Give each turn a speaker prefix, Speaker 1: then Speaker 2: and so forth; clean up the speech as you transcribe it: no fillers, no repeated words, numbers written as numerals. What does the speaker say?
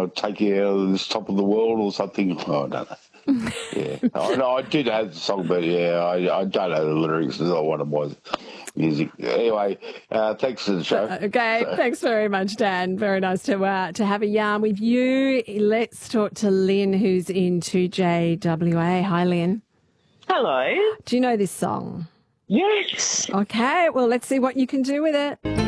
Speaker 1: take you out of this top of the world or something. Oh, I don't know. Yeah, I did have the song, but yeah, I don't know the lyrics. It's not one of my music. Anyway, thanks for the show.
Speaker 2: Okay, thanks very much, Dan. Very nice to have a yarn with you. Let's talk to Lynn, who's in 2JWA. Hi, Lynn.
Speaker 3: Hello.
Speaker 2: Do you know this song?
Speaker 3: Yes.
Speaker 2: Okay, well, let's see what you can do with it.